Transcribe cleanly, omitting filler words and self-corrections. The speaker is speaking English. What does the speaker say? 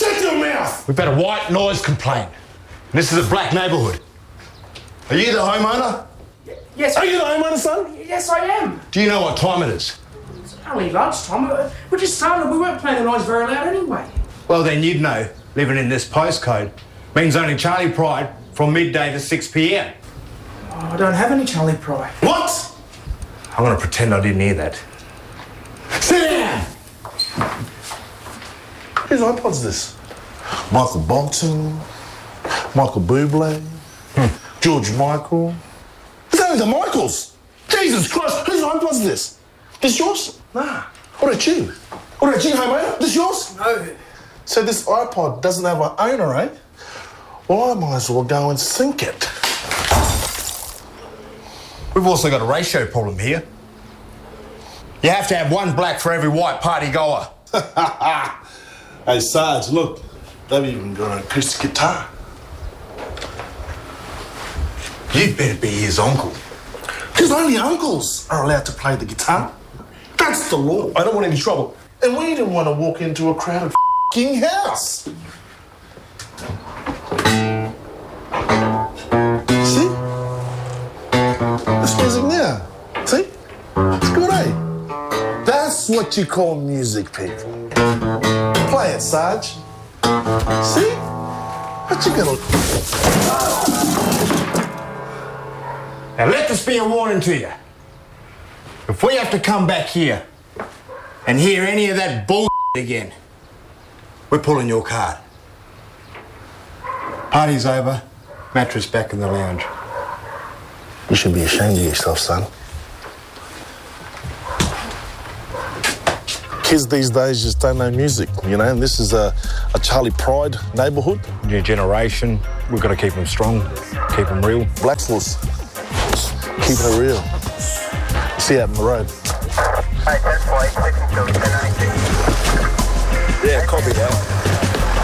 Shut your mouth! We've had a white noise complaint. This is a black neighbourhood. Are you the homeowner? Yes. Are you the homeowner, son? Yes, I am. Do you know what time it is? It's only lunchtime. We're just starting. We weren't playing the noise very loud anyway. Well, then you'd know. Living in this postcode means only Charlie Pride from midday to 6 p.m. Oh, I don't have any Charlie Pride. What? I'm going to pretend I didn't hear that. Sit down! Whose iPod's this? Michael Bolton, Michael Bublé, George Michael. It's only the Michaels. Jesus Christ, whose iPod's this? This yours? Nah. What about you? What about you, homeowner? This yours? No. So this iPod doesn't have an owner, eh? Well, I might as well go and sink it. We've also got a ratio problem here. You have to have one black for every white party goer. Hey, Sarge, look. They've even got an acoustic guitar. You'd better be his uncle. Because only uncles are allowed to play the guitar. That's the law. I don't want any trouble. And we didn't want to walk into a crowded f***ing house. See? This music now. See? It's good, eh? That's what you call music, people. Play it, Sarge. See? What you gonna... Now let this be a warning to you. If we have to come back here and hear any of that bullshit again, we're pulling your card. Party's over, mattress back in the lounge. You should be ashamed of yourself, son. Kids these days just don't know music, you know, and this is a Charlie Pride neighbourhood. New generation, we've got to keep them strong, keep them real. Blackfoots, keeping it real. See you out on the road. Hi, 10-4, 6 until 10-19. Yeah, copy that.